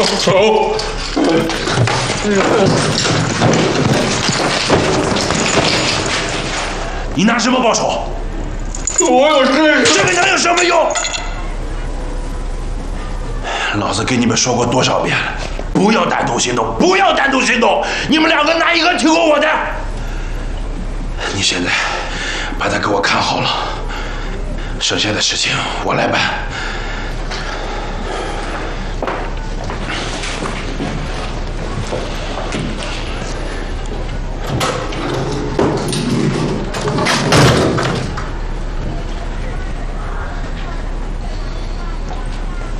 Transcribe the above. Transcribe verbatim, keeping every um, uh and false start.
走。 你拿什么报仇？ 我有这个， 这个能有什么用？老子跟你们说过多少遍了，不要单独行动，不要单独行动！你们两个哪一个听过我的？你现在把他给我看好了，剩下的事情我来办。